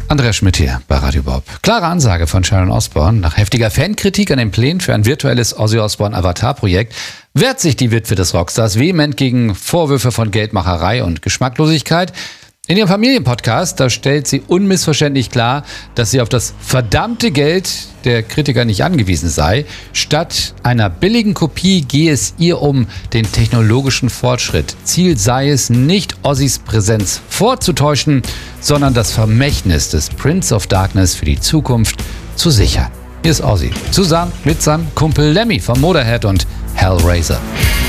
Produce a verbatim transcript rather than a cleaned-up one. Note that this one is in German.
Andreas Schmidt hier bei Radio Bob. Klare Ansage von Sharon Osbourne. Nach heftiger Fankritik an den Plänen für ein virtuelles Ozzy Osbourne Avatar-Projekt wehrt sich die Witwe des Rockstars vehement gegen Vorwürfe von Geldmacherei und Geschmacklosigkeit. In ihrem Familienpodcast, da stellt sie unmissverständlich klar, dass sie auf das verdammte Geld der Kritiker nicht angewiesen sei. Statt einer billigen Kopie gehe es ihr um den technologischen Fortschritt. Ziel sei es, nicht Ozzys Präsenz vorzutäuschen, sondern das Vermächtnis des Prince of Darkness für die Zukunft zu sichern. Hier ist Ozzy, zusammen mit seinem Kumpel Lemmy von Motorhead und Hellraiser.